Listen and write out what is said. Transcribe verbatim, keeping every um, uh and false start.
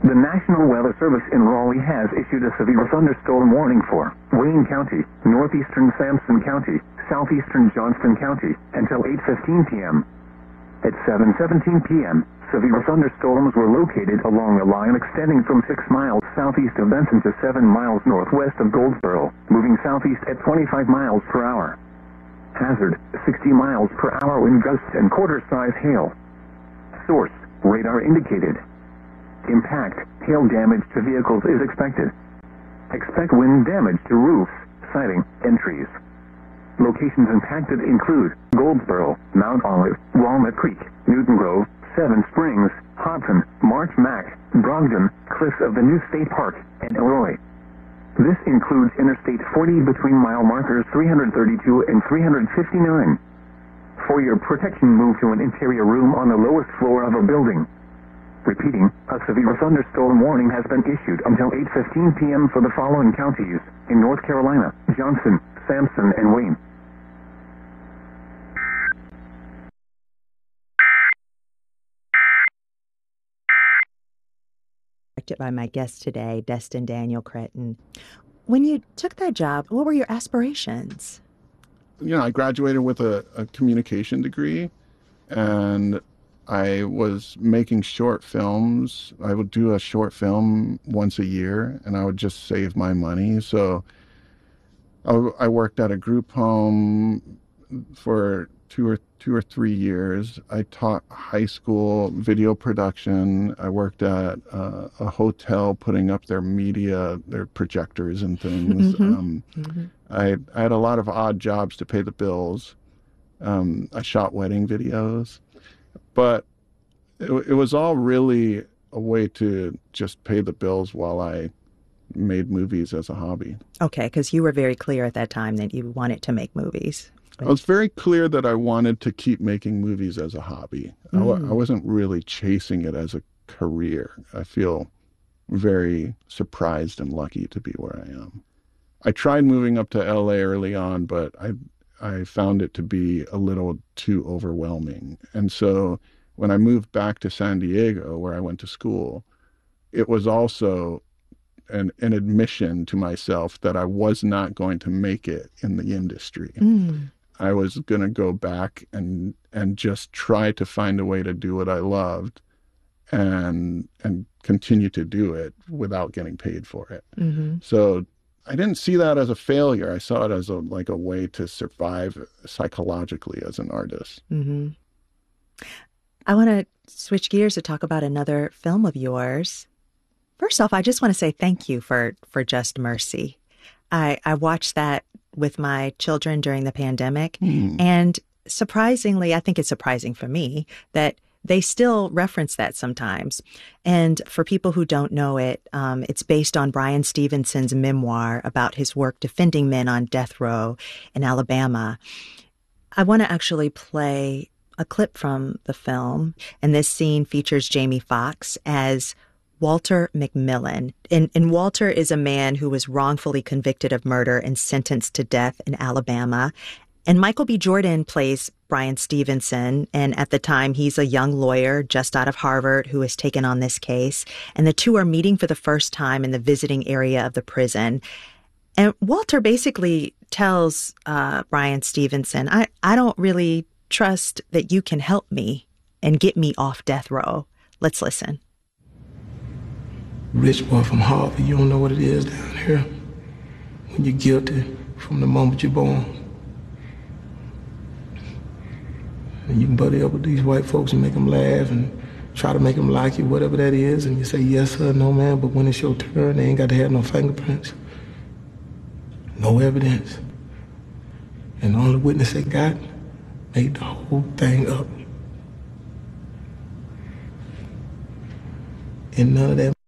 The National Weather Service in Raleigh has issued a severe thunderstorm warning for Wayne County, northeastern Sampson County, southeastern Johnston County, until eight fifteen p.m. At seven seventeen p.m., severe thunderstorms were located along a line extending from six miles southeast of Benson to seven miles northwest of Goldsboro, moving southeast at twenty-five miles per hour. Hazard, sixty miles per hour wind gusts and quarter-size hail. Source, radar indicated. Impact, hail damage to vehicles is expected. Expect wind damage to roofs, siding, and trees. Locations impacted include Goldsboro, Mount Olive, Walnut Creek, Newton Grove, Seven Springs, Hobson, March Mac, Brogdon, Cliffs of the New State Park, and Elroy. This includes Interstate forty between mile markers three thirty-two and three fifty-nine. For your protection, move to an interior room on the lowest floor of a building. Repeating, a severe thunderstorm warning has been issued until eight fifteen p.m. for the following counties in North Carolina: Johnson, Sampson, and Wayne. By my guest today, Destin Daniel Cretton. When you took that job, what were your aspirations? You know, I graduated with a, a communication degree, and I was making short films. I would do a short film once a year, and I would just save my money. So I, I worked at a group home for two or two or three years. I taught high school video production. I worked at uh, a hotel putting up their media, their projectors and things. Mm-hmm. Um, mm-hmm. I, I had a lot of odd jobs to pay the bills. Um, I shot wedding videos, but it, it was all really a way to just pay the bills while I made movies as a hobby. Okay, because you were very clear at that time that you wanted to make movies. I was very clear that I wanted to keep making movies as a hobby. Mm. I, w- I wasn't really chasing it as a career. I feel very surprised and lucky to be where I am. I tried moving up to L A early on, but I I found it to be a little too overwhelming. And so when I moved back to San Diego, where I went to school, it was also an, an admission to myself that I was not going to make it in the industry. Mm. I was going to go back and and just try to find a way to do what I loved and and continue to do it without getting paid for it. Mm-hmm. So I didn't see that as a failure. I saw it as a like a way to survive psychologically as an artist. Mm-hmm. I want to switch gears to talk about another film of yours. First off, I just want to say thank you for for Just Mercy. I, I watched that with my children during the pandemic. Mm. And surprisingly, I think it's surprising for me that they still reference that sometimes. And for people who don't know it, um, it's based on Bryan Stevenson's memoir about his work defending men on death row in Alabama. I want to actually play a clip from the film. And this scene features Jamie Foxx as Walter McMillan. And, and Walter is a man who was wrongfully convicted of murder and sentenced to death in Alabama. And Michael B. Jordan plays Bryan Stevenson. And at the time, he's a young lawyer just out of Harvard who has taken on this case. And the two are meeting for the first time in the visiting area of the prison. And Walter basically tells uh, Bryan Stevenson, I, I don't really trust that you can help me and get me off death row. Let's listen. Rich boy from Harvard, you don't know what it is down here when you're guilty from the moment you're born. And you can buddy up with these white folks and make them laugh and try to make them like you, whatever that is, and you say yes sir, no ma'am, but when it's your turn, they ain't got to have no fingerprints, no evidence. And the only witness they got made the whole thing up. And none of that